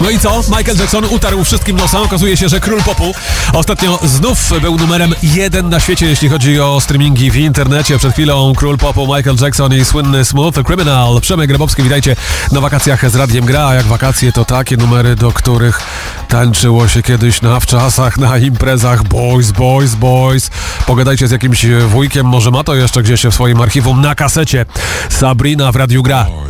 No i co? Michael Jackson utarł wszystkim nosa. Okazuje się, że król popu ostatnio znów był numerem 1 na świecie, jeśli chodzi o streamingi w internecie. Przed chwilą król popu Michael Jackson i słynny Smooth Criminal. Przemek Grabowski, witajcie na wakacjach z Radiem Gra. A jak wakacje, to takie numery, do których tańczyło się kiedyś na wczasach, na imprezach. Boys, boys, boys. Pogadajcie z jakimś wujkiem, może ma to jeszcze gdzieś w swoim archiwum na kasecie. Sabrina w Radiu Gra.